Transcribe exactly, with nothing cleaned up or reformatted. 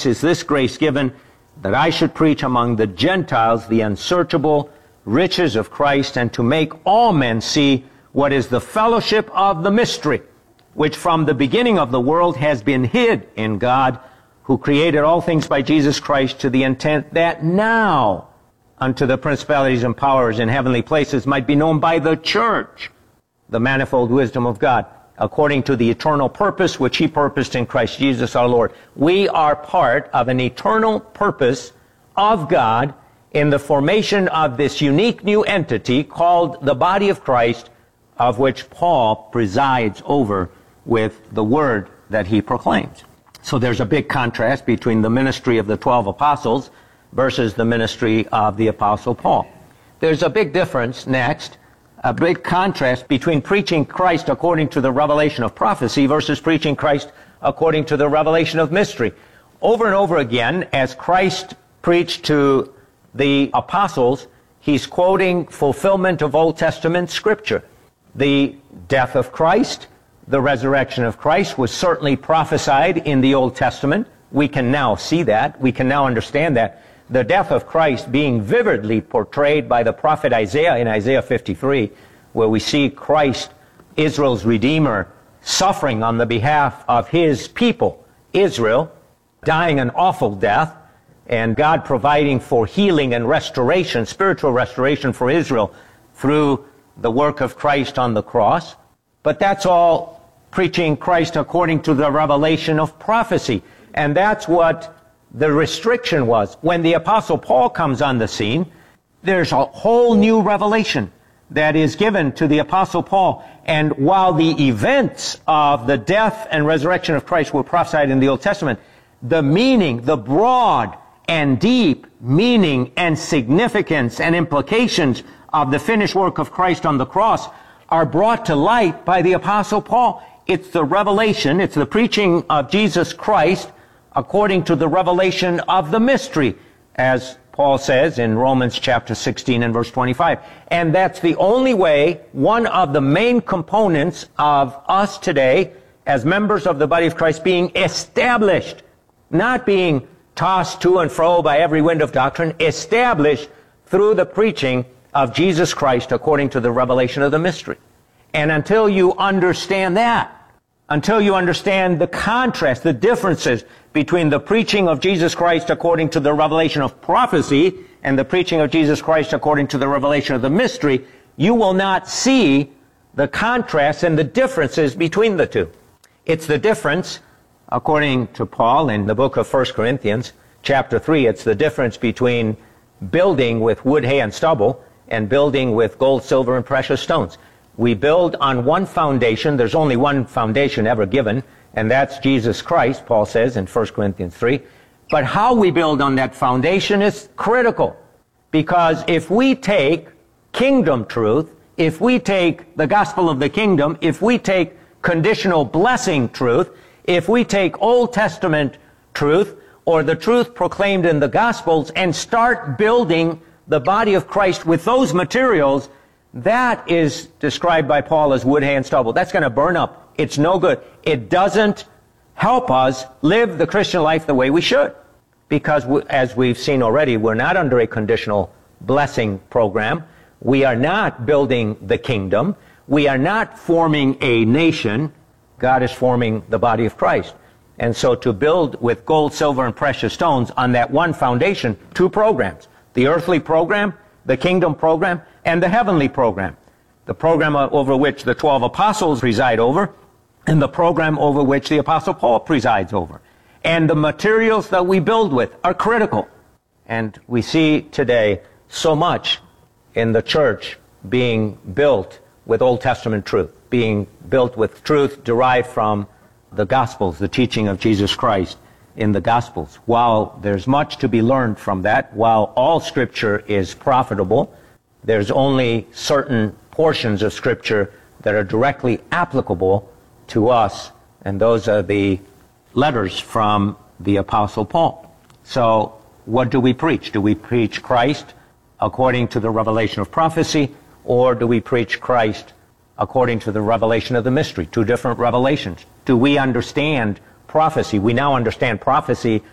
saints is this grace given, that I should preach among the Gentiles the unsearchable riches of Christ, and to make all men see what is the fellowship of the mystery, which from the beginning of the world has been hid in God, who created all things by Jesus Christ, to the intent that now unto the principalities and powers in heavenly places might be known by the church the manifold wisdom of God, according to the eternal purpose which he purposed in Christ Jesus our Lord. We are part of an eternal purpose of God in the formation of this unique new entity called the body of Christ, of which Paul presides over with the word that he proclaims. So there's a big contrast between the ministry of the twelve apostles versus the ministry of the Apostle Paul. There's a big difference, next, a big contrast between preaching Christ according to the revelation of prophecy versus preaching Christ according to the revelation of mystery. Over and over again, as Christ preached to the apostles, he's quoting fulfillment of Old Testament scripture. The death of Christ, the resurrection of Christ was certainly prophesied in the Old Testament. We can now see that. We can now understand that. The death of Christ being vividly portrayed by the prophet Isaiah in Isaiah fifty-three, where we see Christ, Israel's Redeemer, suffering on the behalf of his people, Israel, dying an awful death, and God providing for healing and restoration, spiritual restoration for Israel through the work of Christ on the cross. But that's all preaching Christ according to the revelation of prophecy. And that's what the restriction was. When the Apostle Paul comes on the scene, there's a whole new revelation that is given to the Apostle Paul. And while the events of the death and resurrection of Christ were prophesied in the Old Testament, the meaning, the broad and deep meaning and significance and implications of the finished work of Christ on the cross are brought to light by the Apostle Paul. It's the revelation, it's the preaching of Jesus Christ according to the revelation of the mystery, as Paul says in Romans chapter sixteen and verse twenty-five. And that's the only way, one of the main components of us today as members of the body of Christ being established, not being tossed to and fro by every wind of doctrine, established through the preaching of Jesus Christ according to the revelation of the mystery. And until you understand that, until you understand the contrast, the differences between the preaching of Jesus Christ according to the revelation of prophecy and the preaching of Jesus Christ according to the revelation of the mystery, you will not see the contrast and the differences between the two. It's the difference, according to Paul in the book of First Corinthians, chapter three, it's the difference between building with wood, hay, and stubble and building with gold, silver, and precious stones. We build on one foundation. There's only one foundation ever given, and that's Jesus Christ, Paul says in First Corinthians three. But how we build on that foundation is critical, because if we take kingdom truth, if we take the gospel of the kingdom, if we take conditional blessing truth, if we take Old Testament truth or the truth proclaimed in the Gospels and start building the body of Christ with those materials, that is described by Paul as wood, hay, and stubble. That's going to burn up. It's no good. It doesn't help us live the Christian life the way we should. Because, we, as we've seen already, we're not under a conditional blessing program. We are not building the kingdom. We are not forming a nation. God is forming the body of Christ. And so to build with gold, silver, and precious stones on that one foundation, two programs, the earthly program, the kingdom program, and the heavenly program. The program over which the twelve apostles preside over, and the program over which the Apostle Paul presides over. And the materials that we build with are critical. And we see today so much in the church being built with Old Testament truth, being built with truth derived from the Gospels, the teaching of Jesus Christ in the Gospels. While there's much to be learned from that, while all Scripture is profitable, there's only certain portions of Scripture that are directly applicable to us, and those are the letters from the Apostle Paul. So, what do we preach? Do we preach Christ according to the revelation of prophecy, or do we preach Christ according to the revelation of the mystery? Two different revelations. Do we understand prophecy? We now understand prophecy